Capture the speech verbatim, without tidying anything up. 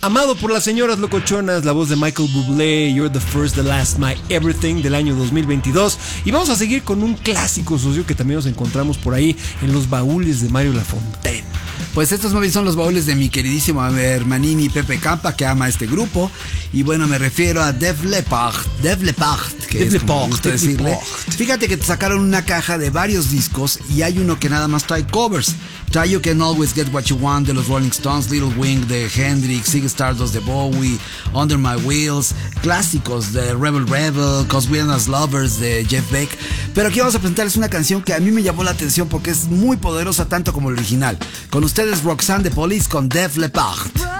Amado por las señoras locochonas, la voz de Michael Bublé, You're the First, the Last, My Everything, del año dos mil veintidós. Y vamos a seguir con un clásico, socio, que también nos encontramos por ahí en los baúles de Mario Lafontaine. Pues estos móviles son los baúles de mi queridísimo hermanini Pepe Campa, que ama este grupo. Y bueno, me refiero a Def Leppard, Def Leppard, que Def es como Leppard, me gusta Def decirle. Leppard. Fíjate que te sacaron una caja de varios discos y hay uno que nada más trae covers. Trae You Can Always Get What You Want de los Rolling Stones, Little Wing de Hendrix, Ziggy Stardust de Bowie, Under My Wheels, clásicos de Rebel Rebel, 'Cause We're Not Lovers de Jeff Beck. Pero aquí vamos a presentarles una canción que a mí me llamó la atención porque es muy poderosa tanto como el original. Con ustedes Roxanne de Police con Def Leppard.